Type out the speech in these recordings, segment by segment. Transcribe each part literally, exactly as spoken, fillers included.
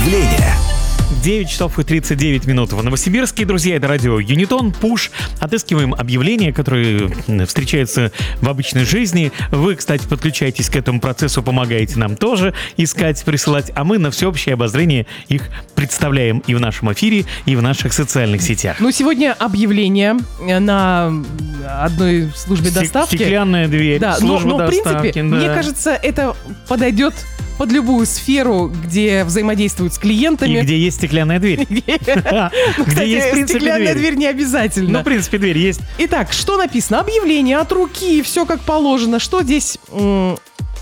объявление. девять часов и тридцать девять минут в Новосибирске. Друзья, это радио Юнитон, Пуш. Отыскиваем объявления, которые встречаются в обычной жизни. Вы, кстати, подключаетесь к этому процессу, помогаете нам тоже искать, присылать. А мы на всеобщее обозрение их представляем и в нашем эфире, и в наших социальных сетях. Ну, сегодня объявление на одной службе Стек- доставки. Стеклянная дверь, Да, служба но, но в доставки. принципе, да. мне кажется, это подойдет под любую сферу, где взаимодействуют с клиентами. И где есть стеклянная дверь. Ну, Где кстати, есть, в принципе, стеклянная дверь. дверь не обязательно. Ну, в принципе, дверь есть. Итак, что написано? Объявление от руки, все как положено. Что здесь м,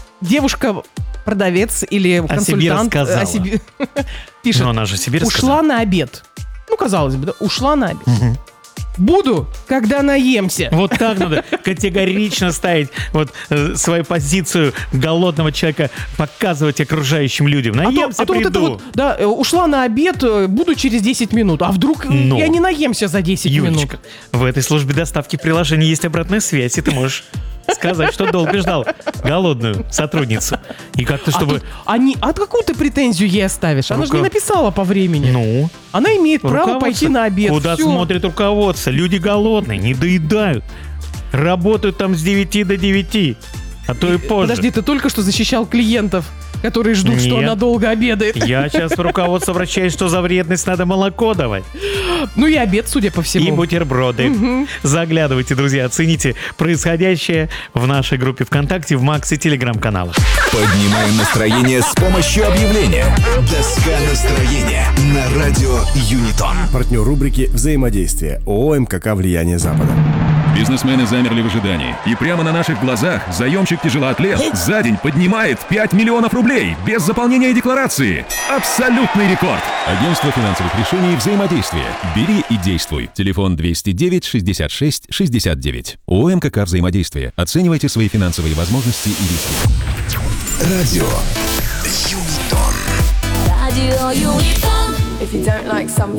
девушка-продавец или О себе консультант рассказала. о себе пишет. Но она же себе Ушла рассказала. на обед. Ну, казалось бы, да, ушла на обед. Мгм. Буду, когда наемся. Вот так надо категорично ставить вот э, свою позицию голодного человека, показывать окружающим людям. А то, Наемся, а то вот приду. это вот, да, э, ушла на обед, э, буду через десять минут. А вдруг э, Но. я не наемся за десять минут? Юлечка, в этой службе доставки приложения есть обратная связь, и ты можешь сказать, что долго ждал голодную сотрудницу. И как-то, А, чтобы... тут они, а какую ты претензию ей оставишь? Она же Рука- не написала по времени. Ну, Она имеет право руководство. пойти на обед. Куда Всё. смотрит руководство? Люди голодные, не доедают. Работают там с девяти до девяти, а то и позже. Подожди, ты только что защищал клиентов, которые ждут, что Нет. она долго обедает. Я сейчас в руководство обращаюсь, что за вредность надо молоко давать. Ну и обед, судя по всему. И бутерброды. Заглядывайте, друзья, оцените происходящее в нашей группе ВКонтакте, в Макс и Телеграм-каналах. Поднимаем настроение с помощью объявления. Доска настроения на радио Юнитон. Партнер рубрики «Взаимодействие» ООО «МКК. Влияние Запада». Бизнесмены замерли в ожидании. И прямо на наших глазах заемщик-тяжелоатлет за день поднимает пять миллионов рублей без заполнения декларации. Абсолютный рекорд. Агентство финансовых решений «Взаимодействие». Бери и действуй. Телефон двести девять шестьдесят шесть шестьдесят девять. ООО «МКК. Взаимодействие». Оценивайте свои финансовые возможности и риски. Радио Юнитон. Radio Unipon. If you don't like some